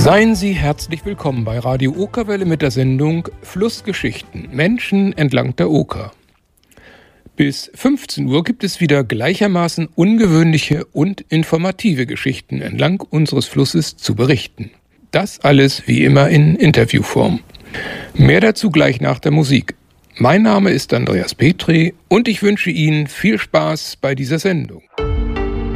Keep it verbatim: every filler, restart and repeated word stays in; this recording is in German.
Seien Sie herzlich willkommen bei Radio Okerwelle mit der Sendung Flussgeschichten, Menschen entlang der Oker. Bis fünfzehn Uhr gibt es wieder gleichermaßen ungewöhnliche und informative Geschichten entlang unseres Flusses zu berichten. Das alles wie immer in Interviewform. Mehr dazu gleich nach der Musik. Mein Name ist Andreas Petri und ich wünsche Ihnen viel Spaß bei dieser Sendung.